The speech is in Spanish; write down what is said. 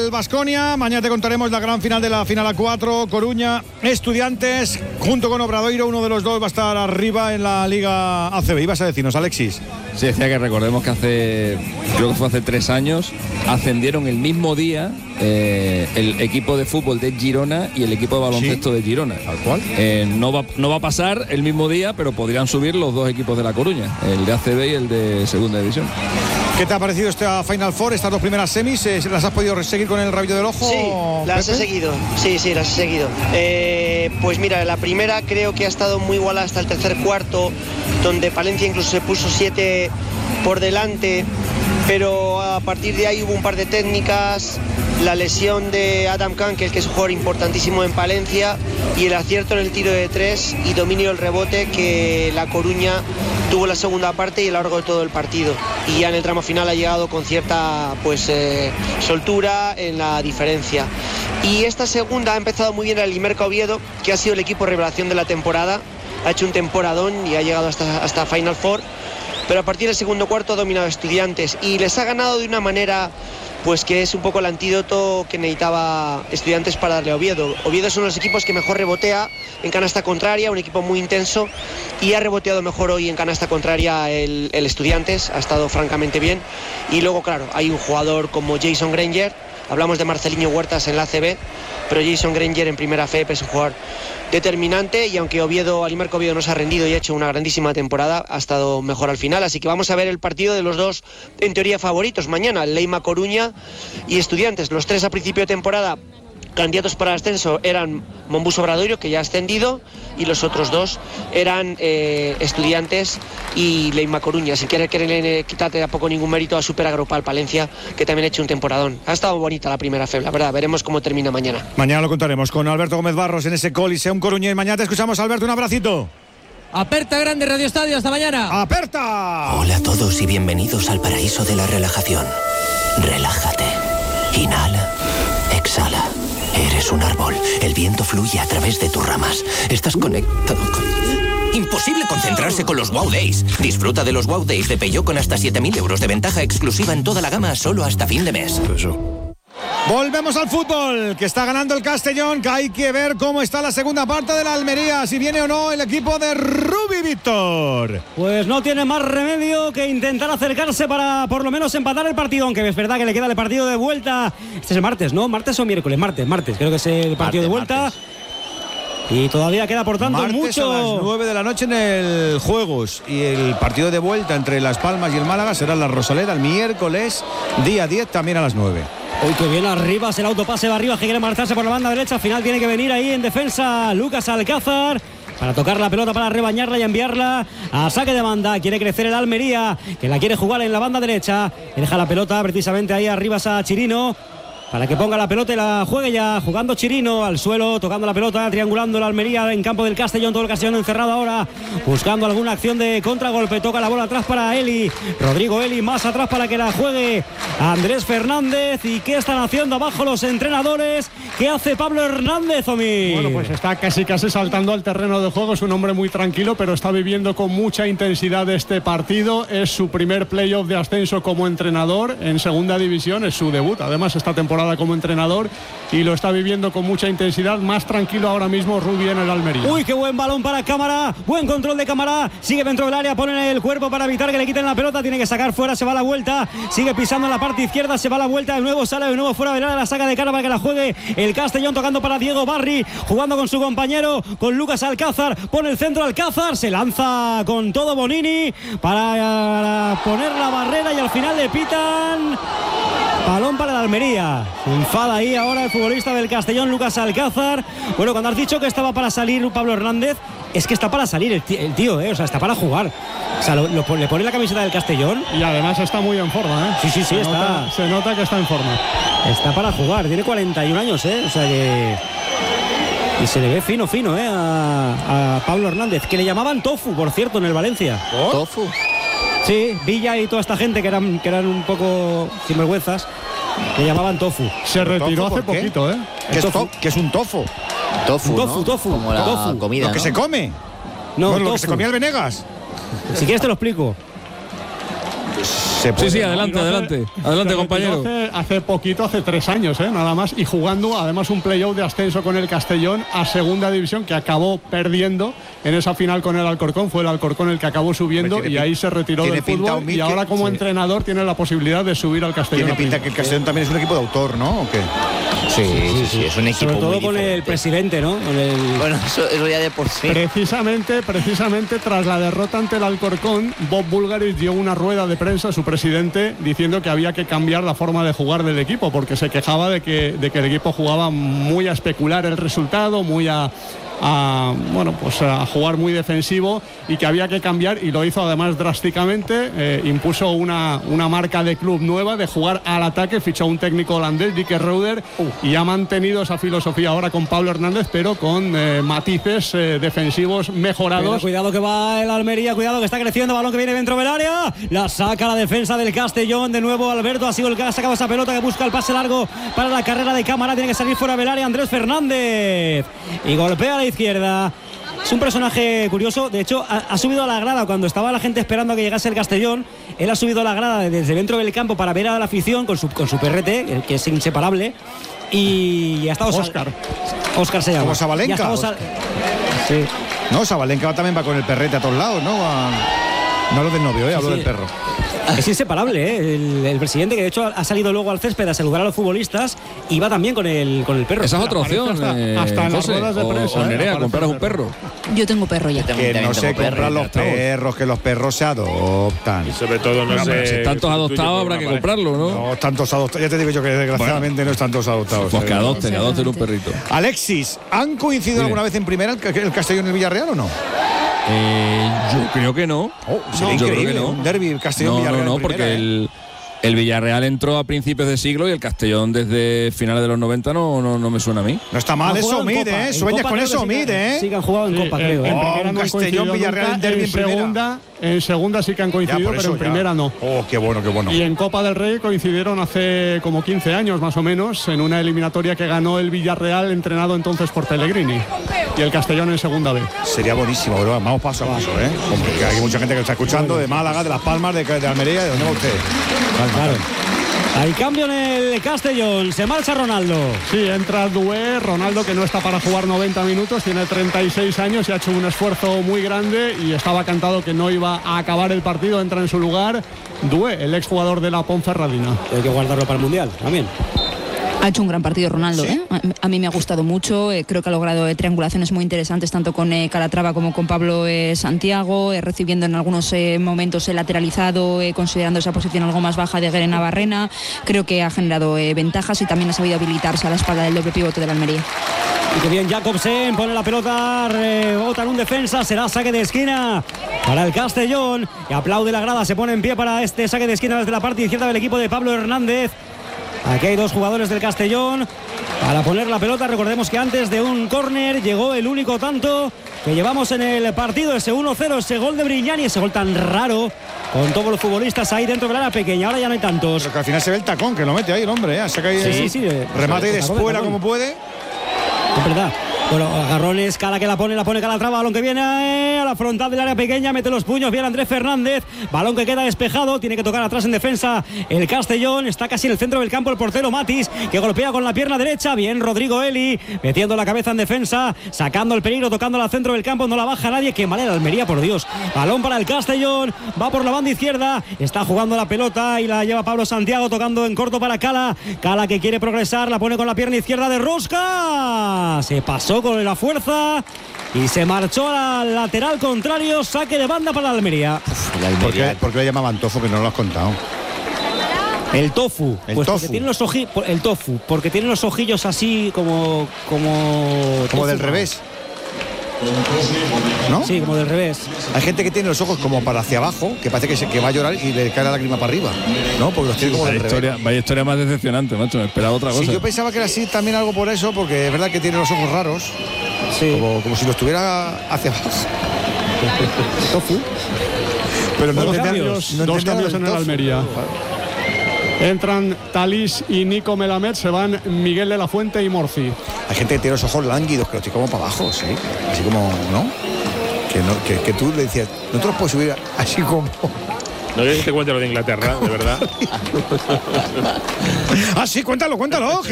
el Baskonia. Mañana te contaremos la gran final de la final A4. Coruña, Estudiantes, junto con Obradoiro. Uno de los dos va a estar arriba en la Liga ACB. Ibas a decirnos, Alexis. Sí, decía que recordemos que creo que fue hace 3 años, ascendieron el mismo día el equipo de fútbol de Girona y el equipo de baloncesto de Girona. ¿Tal cual? No va a pasar el mismo día, pero podrían subir los dos equipos de La Coruña, el de ACB y el de Segunda División. ¿Qué te ha parecido esta Final Four, estas dos primeras semis? ¿Las has podido seguir con el rabillo del ojo? Sí, las he seguido. Sí, las he seguido. Pues mira, la primera creo que ha estado muy igualada hasta el tercer cuarto, donde Palencia incluso se puso 7 por delante, pero a partir de ahí hubo un par de técnicas, la lesión de Adam Kankel, que es un jugador importantísimo en Palencia, y el acierto en el tiro de 3 y dominio del rebote que La Coruña tuvo la segunda parte y a lo largo de todo el partido. Y ya en el tramo final ha llegado con cierta soltura en la diferencia. Y esta segunda ha empezado muy bien el Limerca Oviedo, que ha sido el equipo revelación de la temporada. Ha hecho un temporadón y ha llegado hasta Final Four. Pero a partir del segundo cuarto ha dominado Estudiantes y les ha ganado de una manera pues que es un poco el antídoto que necesitaba Estudiantes para darle a Oviedo. Oviedo es uno de los equipos que mejor rebotea en canasta contraria, un equipo muy intenso, y ha reboteado mejor hoy en canasta contraria el Estudiantes, ha estado francamente bien. Y luego, claro, hay un jugador como Jason Granger, hablamos de Marcelinho Huertas en la ACB, pero Jason Granger en primera FEP es un jugador determinante, y aunque Limerca Oviedo no se ha rendido y ha hecho una grandísima temporada, ha estado mejor al final. Así que vamos a ver el partido de los dos, en teoría, favoritos mañana, Leima Coruña y Estudiantes. Los tres a principio de temporada candidatos para el ascenso eran Monbus Obradoiro, que ya ha ascendido, y los otros dos eran Estudiantes y Leima Coruña. Sin querer quitarte tampoco ningún mérito a Super Agropal Palencia, que también ha hecho un temporadón. Ha estado bonita la primera FEB, la verdad. Veremos cómo termina mañana. Mañana lo contaremos con Alberto Gómez Barros en ese Coliseum Coruñés. Mañana te escuchamos, Alberto, un abracito. Aperta grande Radio Estadio, hasta mañana. ¡Aperta! Hola a todos y bienvenidos al paraíso de la relajación. Relájate. Inhala. Exhala. Eres un árbol. El viento fluye a través de tus ramas. Estás conectado con... Imposible concentrarse con los Wow Days. Disfruta de los Wow Days de Peugeot con hasta 7.000 euros de ventaja exclusiva en toda la gama solo hasta fin de mes. Volvemos al fútbol, que está ganando el Castellón, que hay que ver cómo está la segunda parte de la Almería, si viene o no el equipo de Rubi Víctor. Pues no tiene más remedio que intentar acercarse para por lo menos empatar el partido, aunque es verdad que le queda el partido de vuelta. Este es el martes, ¿no? ¿Martes o miércoles? Martes, creo que es el partido de vuelta. Martes. Y todavía queda, por tanto, martes mucho. A las 9 de la noche en el Juegos, y el partido de vuelta entre Las Palmas y el Málaga será en la Rosaleda el miércoles, día 10, también a las 9. Uy, que viene arriba, el autopase va arriba, que quiere marcharse por la banda derecha. Al final tiene que venir ahí en defensa Lucas Alcázar para tocar la pelota, para rebañarla y enviarla a saque de banda. Quiere crecer el Almería, que la quiere jugar en la banda derecha. Deja la pelota precisamente ahí arriba a Chirino, para que ponga la pelota y la juegue ya, jugando Chirino al suelo, tocando la pelota, triangulando la Almería en campo del Castellón, todo el Castellón encerrado ahora, buscando alguna acción de contragolpe. Toca la bola atrás para Eli, Rodrigo Eli, más atrás para que la juegue Andrés Fernández. ¿Y qué están haciendo abajo los entrenadores? ¿Qué hace Pablo Hernández, Omi? Bueno, pues está casi saltando al terreno de juego. Es un hombre muy tranquilo, pero está viviendo con mucha intensidad este partido. Es su primer playoff de ascenso como entrenador en segunda división, es su debut, además, esta temporada como entrenador, y lo está viviendo con mucha intensidad. Más tranquilo ahora mismo Rubi en el Almería. Uy, qué buen balón para Cámara, buen control de Cámara, sigue dentro del área, pone el cuerpo para evitar que le quiten la pelota, tiene que sacar fuera, se va a la vuelta, sigue pisando en la parte izquierda, se va a la vuelta, de nuevo sale de nuevo fuera del área, la saca de cara para que la juegue el Castellón, tocando para Diego Barri, jugando con su compañero, con Lucas Alcázar, pone el centro Alcázar, se lanza con todo Bonini para poner la barrera y al final le pitan balón para el Almería. Se enfada ahí ahora el futbolista del Castellón, Lucas Alcázar. Bueno, cuando has dicho que estaba para salir Pablo Hernández, es que está para salir el tío, o sea, está para jugar. O sea, le pone la camiseta del Castellón. Y además está muy en forma, ¿eh? Sí, está. Se nota que está en forma. Está para jugar, tiene 41 años, O sea que... Y se le ve fino, a Pablo Hernández, que le llamaban Tofu, por cierto, en el Valencia. ¿Oh? ¿Tofu? Sí, Villa y toda esta gente que eran un poco sinvergüenzas, le llamaban Tofu. Se retiró hace poquito, ¿eh? ¿Qué es un tofu? Tofu, como la tofu. comida, ¿Lo que se come? No, lo que se comía el Venegas. Si quieres te lo explico. se puede. Sí, adelante, compañero. Hace poquito, hace 3 años, nada más, y jugando además un playoff de ascenso con el Castellón a segunda división, que acabó perdiendo en esa final con el Alcorcón. Fue el Alcorcón el que acabó subiendo y ahí se retiró del fútbol, y ahora como entrenador tiene la posibilidad de subir al Castellón. Tiene pinta que el Castellón también es un equipo de autor, ¿no? ¿O qué? Sí, es un equipo sobre todo muy con diferente. el presidente, ¿no? Bueno, eso ya de por sí. Precisamente tras la derrota ante el Alcorcón, Bob Bulgaris dio una rueda de prensa a su presidente diciendo que había que cambiar la forma de jugar del equipo, porque se quejaba de que el equipo jugaba muy a especular el resultado, muy a jugar muy defensivo, y que había que cambiar, y lo hizo además drásticamente. Impuso una marca de club nueva de jugar al ataque, fichó a un técnico holandés, Dick Reuter, y ha mantenido esa filosofía ahora con Pablo Hernández, pero con matices defensivos mejorados. Pero cuidado que va el Almería, cuidado que está creciendo, balón que viene dentro del área, la saca la defensa del Castellón, de nuevo Alberto ha sido el que ha sacado esa pelota, que busca el pase largo para la carrera de Cámara, tiene que salir fuera del área Andrés Fernández y golpea a la izquierda. Es un personaje curioso, de hecho ha subido a la grada cuando estaba la gente esperando a que llegase el Castellón. Él ha subido a la grada desde dentro del campo para ver a la afición con su perrete, que es inseparable, y ha estado Óscar se llama. Como Sabalenka. Sí. No, Sabalenka también va con el perrete a todos lados, ¿no? No hablo del novio, hablo del perro. Es inseparable, el presidente, que de hecho ha salido luego al césped a saludar a los futbolistas, y va también con el perro. Esa es otra opción. Hasta en las ruedas de prensa. O Nerea, compraros un perro. Yo tengo perro ya. Que no se compran los perros, que los perros se adoptan. Y sobre todo, no sé. Si están todos adoptados, habrá que comprarlo, ¿no? No, tantos adoptados. Ya te digo yo que desgraciadamente no están todos adoptados. Pues que adopten un perrito. Alexis, ¿han coincidido alguna vez en primera el Castellón y el Villarreal o no? Yo creo que no. Sería increíble, un derbi Castellón-Villarreal. No, porque el Villarreal entró a principios de siglo y el Castellón desde finales de los 90 no me suena a mí. No está mal eso, Mide, Sueñas con eso, Mide, Sí que han jugado en Copa, creo. En primera no Castellón, Villarreal, derbi en primera. En segunda sí que han coincidido, pero en primera no. Oh, qué bueno, qué bueno. Y en Copa del Rey coincidieron hace como 15 años más o menos, en una eliminatoria que ganó el Villarreal, entrenado entonces por Pellegrini, y el Castellón en segunda B. Sería buenísimo, bro. Vamos paso a paso, porque hay mucha gente que está escuchando de Málaga, de Las Palmas, de Almería. ¿De dónde va usted? Claro. Hay cambio en el Castellón, se marcha Ronaldo. Sí, entra Doué, Ronaldo, que no está para jugar 90 minutos, tiene 36 años y ha hecho un esfuerzo muy grande y estaba cantado que no iba a acabar el partido, entra en su lugar Doué, el exjugador de la Ponferradina. Hay que guardarlo para el Mundial también. Ha hecho un gran partido Ronaldo, ¿sí? A mí me ha gustado mucho, creo que ha logrado triangulaciones muy interesantes tanto con Calatrava como con Pablo Santiago, recibiendo en algunos momentos lateralizado, considerando esa posición algo más baja de Guerena Barrena. Creo que ha generado ventajas y también ha sabido habilitarse a la espalda del doble pivote de la Almería. Y que bien Jacobsen, pone la pelota, rebota en un defensa, será saque de esquina para el Castellón, y aplaude la grada, se pone en pie para este saque de esquina desde la parte izquierda del equipo de Pablo Hernández. Aquí hay dos jugadores del Castellón para poner la pelota. Recordemos que antes de un córner llegó el único tanto que llevamos en el partido, ese 1-0, ese gol de Brignani, ese gol tan raro, con todos los futbolistas ahí dentro del área pequeña. Ahora ya no hay tantos. Pero que al final se ve el tacón, que lo mete ahí el hombre, saca ahí, remate y después como puede. Es verdad. Bueno, agarrones, Cala que la pone Calatrava, balón que viene a la frontal del área pequeña, mete los puños, bien Andrés Fernández, balón que queda despejado, tiene que tocar atrás en defensa el Castellón, está casi en el centro del campo el portero Matis, que golpea con la pierna derecha, bien Rodrigo Eli, metiendo la cabeza en defensa, sacando el peligro, tocando al centro del campo, no la baja nadie, que mal la Almería, por Dios, balón para el Castellón, va por la banda izquierda, está jugando la pelota y la lleva Pablo Santiago, tocando en corto para Cala que quiere progresar, la pone con la pierna izquierda de rosca, se pasó con la fuerza y se marchó al lateral contrario, saque de banda para la Almería. ¿Por qué le llamaban tofu, que no lo has contado? El tofu, tofu. Porque tiene los el tofu, porque tiene los ojillos así como del revés. ¿No? Sí, como del revés. Hay gente que tiene los ojos como para hacia abajo, que parece que va a llorar y le cae la lágrima para arriba, ¿no? Porque los tiene como del revés. Vaya historia más decepcionante, macho. Me esperaba otra cosa. Sí, yo pensaba que era así también algo por eso, porque es verdad que tiene los ojos raros. Sí. Como si los tuviera hacia abajo. Tofu. Pero dos cambios en el Almería. Entran Talís y Nico Melamed, se van Miguel de la Fuente y Morci. Hay gente que tiene los ojos lánguidos, que los tiene como para abajo, sí. Así como, ¿no? Que tú le decías, no te los puedes subir así como No quieres que te cuente lo de Inglaterra, de verdad. Ah, sí, cuéntalo.